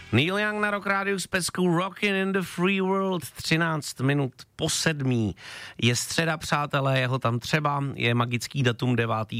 Neil Young na Rock Rádiu s peckou Rockin' in the Free World, 13 minut po 7. Je středa, přátelé, jeho tam třeba, je magický datum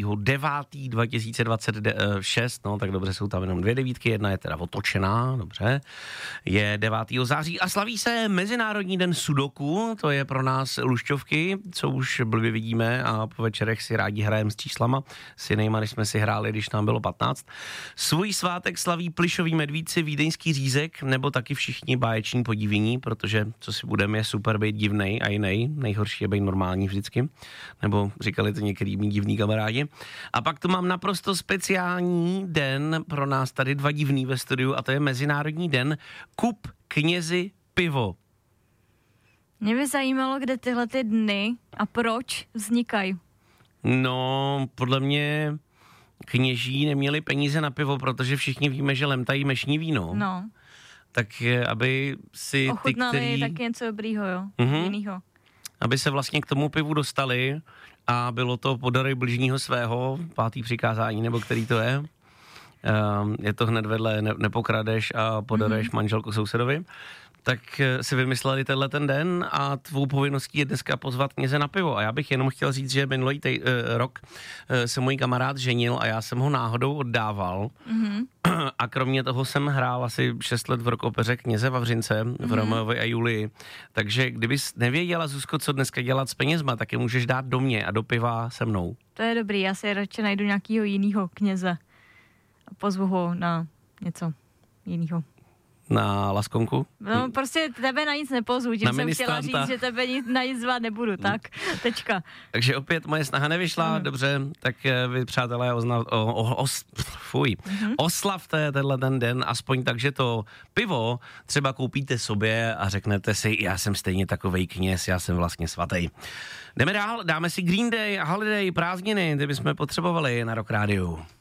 9.9.2026, no tak dobře, jsou tam jenom 2 devítky, jedna je teda otočená, dobře, je 9. září a slaví se Mezinárodní den sudoku, to je pro nás lušťovky, co už blbě vidíme a po večerech si rádi hrajeme s číslama, s jinejma, než jsme si hráli, když nám bylo 15. Svůj svátek slaví plišoví medvídci, vídeňský řízek, nebo taky všichni báječní podívění, protože, co si budeme, je super být divnej a jiný, nejhorší je být normální vždycky, nebo říkali to některý mý divní kamarádi. A pak tu mám naprosto speciální den pro nás tady 2 divný ve studiu a to je Mezinárodní den Kup knězi pivo. Mě by zajímalo, kde tyhle ty dny a proč vznikají. No, podle mě kněží neměli peníze na pivo, protože všichni víme, že lemtají mešní víno. No. Tak aby si ochutnali ty, který... taky něco dobrýho, jo? Jinýho. Aby se vlastně k tomu pivu dostali a bylo to podarej bližního svého, 5. přikázání, nebo který to je. Je to hned vedle nepokradeš a podareš manželku sousedovi. Tak si vymysleli tenhle ten den a tvou povinností je dneska pozvat kněze na pivo. A já bych jenom chtěl říct, že minulý rok se můj kamarád ženil a já jsem ho náhodou oddával. A kromě toho jsem hrál asi 6 let v rockopeře Kněze Vavřince v Romeovi a Julii. Takže kdybys nevěděla, Zuzko, co dneska dělat s penězma, tak je můžeš dát do mě a do piva se mnou. To je dobrý, já si radši najdu nějakýho jinýho kněze a pozvu ho na něco jinýho. Na laskonku? No prostě tebe na nic nepozvu, tím jsem chtěla říct, že tebe na nic zvát nebudu, tak, tečka. Takže opět moje snaha nevyšla, dobře, tak vy přátelé oslavte tenhle ten den, aspoň tak, že to pivo třeba koupíte sobě a řeknete si, já jsem stejně takovej kněz, já jsem vlastně svatý. Jdeme dál, dáme si Green Day, Holiday, prázdniny, ty bychom potřebovali na Rock Rádiu.